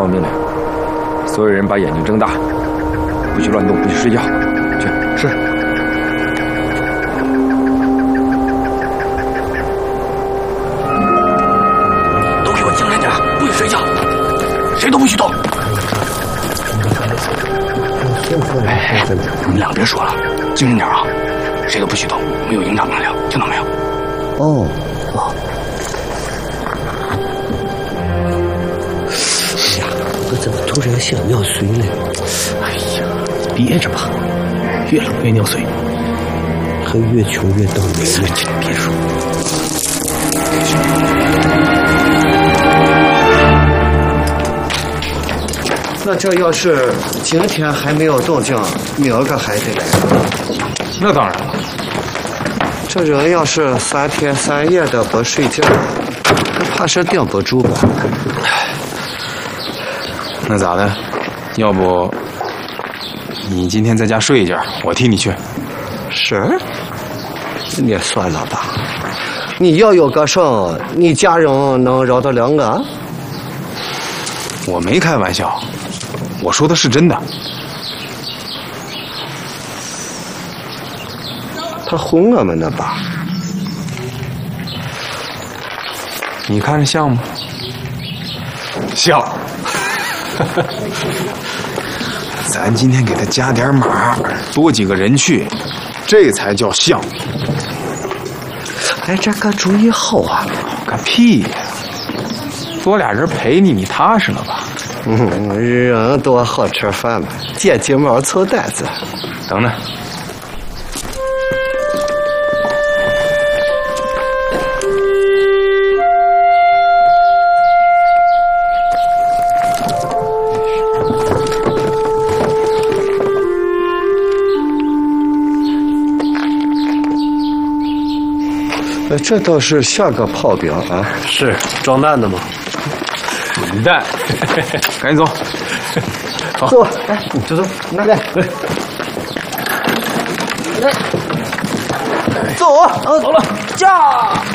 我命令，所有人把眼睛睁大，不许乱动，不许睡觉。去。是。 都给我精神点，不许睡觉，谁都不许动。哎，你们俩别说了，精神点啊！谁都不许动，没有营长命令，听到没有？ 哦。我怎么突然想尿水了？ 哎呀，憋着吧，越冷越尿水， 还越穷越倒霉了。 别说。 那这要是今天还没有动静，明儿个还得来。 那当然了。 这人要是3天3夜的不睡觉，怕是顶不住吧？ 那咋的？要不你今天在家睡一觉，我替你去。 是？你算了吧。你要有个肾，你家人能饶得了我？ 我没开玩笑，我说的是真的。 他哄我们呢吧？ 你看着像吗？像。咱今天给他加点码，多几个人去，这才叫像。 哎，这个主意好啊！ 个屁呀！多俩人陪你，你踏实了吧？ 人多好吃饭嘛，捡鸡毛凑单子。 等等。 这倒是像个炮兵啊！ 是装弹的吗？ 滚蛋！赶紧走。好， 走，来，走走，来来，来，走， 走了，驾！